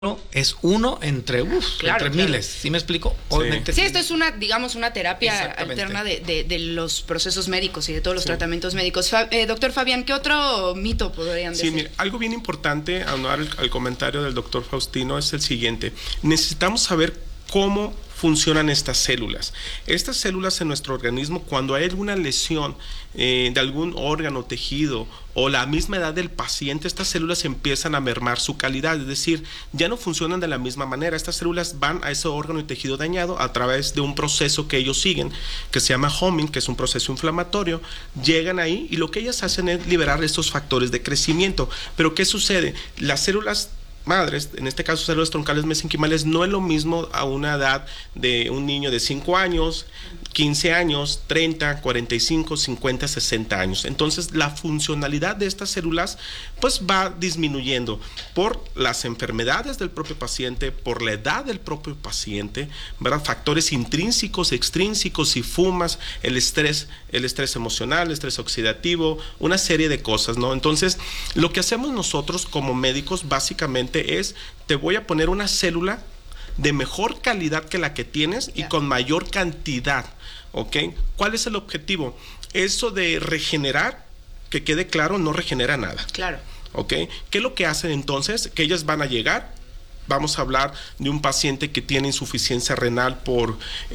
es uno entre miles, ¿sí me explico? Obviamente, sí, esto es una terapia alterna de los procesos médicos y de todos los tratamientos médicos. Doctor Fabián, ¿qué otro mito podrían decir? Sí, mira, algo bien importante, aunar al comentario del doctor Faustino, es el siguiente. Necesitamos saber cómo funcionan estas células. Estas células en nuestro organismo, cuando hay alguna lesión de algún órgano, tejido o la misma edad del paciente, estas células empiezan a mermar su calidad, es decir, ya no funcionan de la misma manera. Estas células van a ese órgano y tejido dañado a través de un proceso que ellos siguen, que se llama homing, que es un proceso inflamatorio. Llegan ahí y lo que ellas hacen es liberar estos factores de crecimiento. Pero ¿qué sucede? Las células madres, en este caso células troncales mesenquimales, no es lo mismo a una edad de un niño de 5 años, 15 años, 30, 45, 50, 60 años. Entonces la funcionalidad de estas células pues va disminuyendo por las enfermedades del propio paciente, por la edad del propio paciente, ¿verdad? Factores intrínsecos, extrínsecos, si fumas, el estrés emocional, el estrés oxidativo, una serie de cosas, ¿no? Entonces lo que hacemos nosotros como médicos básicamente es, te voy a poner una célula de mejor calidad que la que tienes y con mayor cantidad, ¿ok? ¿Cuál es el objetivo? Eso de regenerar, que quede claro, no regenera nada. Claro. ¿Ok? ¿Qué es lo que hacen entonces? Que ellas van a llegar. Vamos a hablar de un paciente que tiene insuficiencia renal por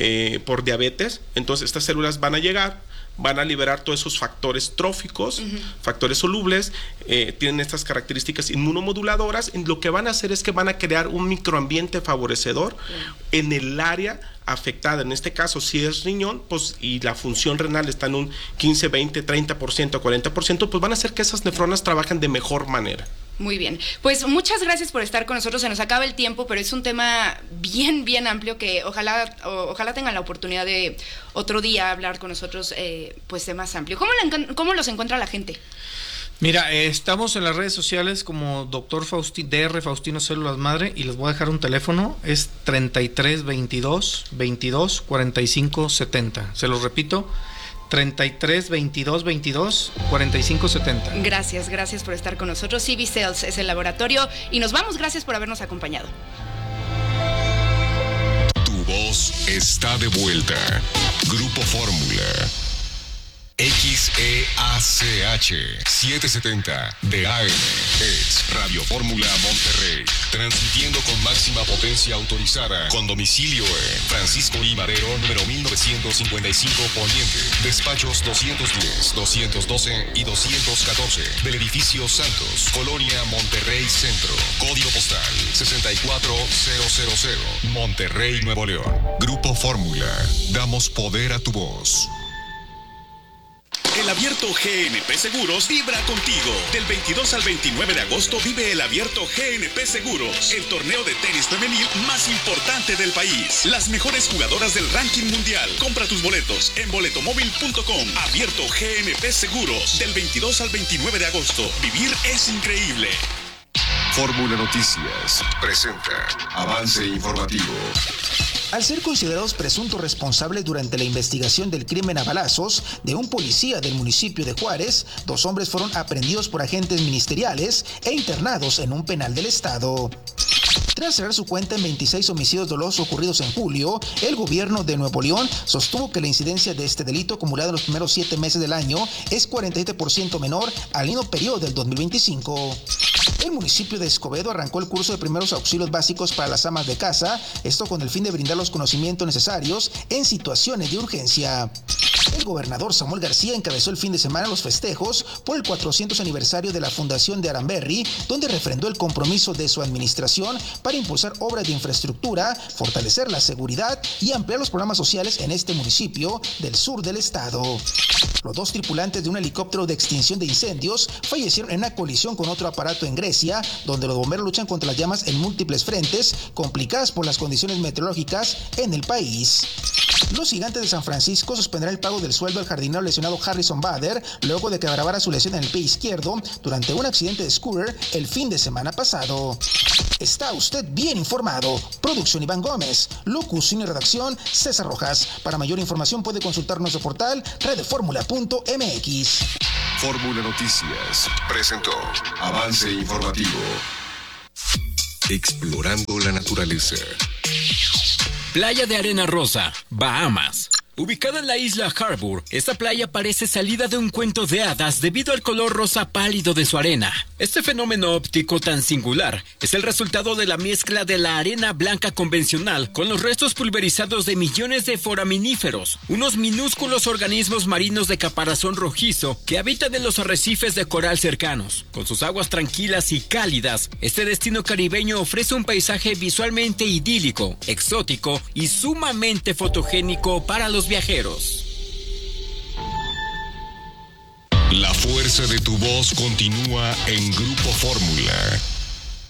diabetes. Entonces estas células van a llegar, van a liberar todos esos factores tróficos, factores solubles, tienen estas características inmunomoduladoras. Lo que van a hacer es que van a crear un microambiente favorecedor en el área afectada. En este caso, si es riñón, pues, y la función renal está en un 15, 20, 30%, 40%, pues van a hacer que esas nefronas trabajen de mejor manera. Muy bien, pues muchas gracias por estar con nosotros. Se nos acaba el tiempo, pero es un tema bien amplio que ojalá tengan la oportunidad de otro día hablar con nosotros, pues temas amplios. ¿Cómo los encuentra la gente? Mira, estamos en las redes sociales como Dr. Dr. Faustino Células Madre, y les voy a dejar un teléfono, es 33 22 22 45 70. Se los repito, 33 22 22 45 70. Gracias por estar con nosotros. CV Cells es el laboratorio y nos vamos. Gracias por habernos acompañado. Tu voz está de vuelta. Grupo Fórmula. XEACH 770 de AM es Radio Fórmula Monterrey, transmitiendo con máxima potencia autorizada, con domicilio en Francisco I. Madero, número 1955 Poniente, despachos 210, 212 y 214 del edificio Santos, Colonia Monterrey Centro, código postal 64000, Monterrey, Nuevo León. Grupo Fórmula, damos poder a tu voz. El Abierto GNP Seguros vibra contigo. Del 22 al 29 de agosto vive el Abierto GNP Seguros, el torneo de tenis femenil más importante del país. Las mejores jugadoras del ranking mundial. Compra tus boletos en boletomóvil.com. Abierto GNP Seguros, del 22 al 29 de agosto. Vivir es increíble. Fórmula Noticias presenta Avance Informativo. Al ser considerados presuntos responsables durante la investigación del crimen a balazos de un policía del municipio de Juárez, 2 hombres fueron aprehendidos por agentes ministeriales e internados en un penal del estado. Tras cerrar su cuenta en 26 homicidios dolosos ocurridos en julio, el gobierno de Nuevo León sostuvo que la incidencia de este delito acumulado en los primeros 7 meses del año es 47% menor al mismo periodo del 2025. El municipio de Escobedo arrancó el curso de primeros auxilios básicos para las amas de casa, esto con el fin de brindar los conocimientos necesarios en situaciones de urgencia. El gobernador Samuel García encabezó el fin de semana los festejos por el 400 aniversario de la Fundación de Aramberri, donde refrendó el compromiso de su administración para impulsar obras de infraestructura, fortalecer la seguridad y ampliar los programas sociales en este municipio del sur del estado. Los 2 tripulantes de un helicóptero de extinción de incendios fallecieron en una colisión con otro aparato en Grecia, donde los bomberos luchan contra las llamas en múltiples frentes, complicadas por las condiciones meteorológicas en el país. Los Gigantes de San Francisco suspenderán el pago del sueldo al jardinero lesionado Harrison Bader luego de que agravara su lesión en el pie izquierdo durante un accidente de scooter el fin de semana pasado. Está usted bien informado. Producción Iván Gómez, locución y redacción César Rojas. Para mayor información puede consultar nuestro portal redformula.mx. Fórmula Noticias presentó Avance Informativo. explorando la naturaleza. Playa de Arena Rosa, Bahamas. Ubicada en la isla Harbour, esta playa parece salida de un cuento de hadas debido al color rosa pálido de su arena. Este fenómeno óptico tan singular es el resultado de la mezcla de la arena blanca convencional con los restos pulverizados de millones de foraminíferos, unos minúsculos organismos marinos de caparazón rojizo que habitan en los arrecifes de coral cercanos. Con sus aguas tranquilas y cálidas, este destino caribeño ofrece un paisaje visualmente idílico, exótico y sumamente fotogénico para los viajeros. La fuerza de tu voz continúa en Grupo Fórmula.